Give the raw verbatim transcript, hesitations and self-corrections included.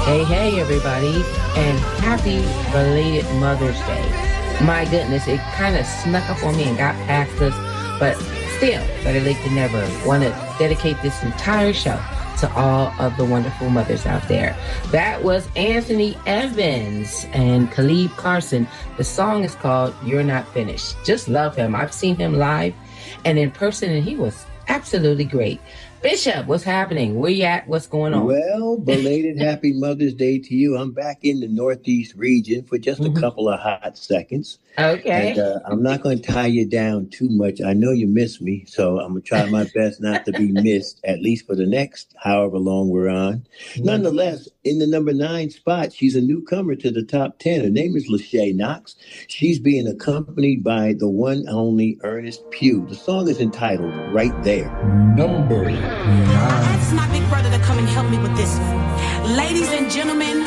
Hey, hey, everybody, and happy belated Mother's Day. My goodness, it kind of snuck up on me and got past us, but still, better late than never. Want to dedicate this entire show to all of the wonderful mothers out there. That was Anthony Evans and Khalid Carson. The song is called You're Not Finished. Just love him. I've seen him live and in person, and he was absolutely great. Bishop, what's happening? Where you at? What's going on? Well, belated happy Mother's Day to you. I'm back in the Northeast region for just mm-hmm. a couple of hot seconds. Okay. And uh, I'm not going to tie you down too much. I know you miss me, so I'm going to try my best not to be missed, at least for the next however long we're on. Mm-hmm. Nonetheless, in the number nine spot, she's a newcomer to the top ten. Her name is Lachey Knox. She's being accompanied by the one and only Ernest Pugh. The song is entitled Right There. Number nine. I asked my big brother to come and help me with this one. Ladies and gentlemen,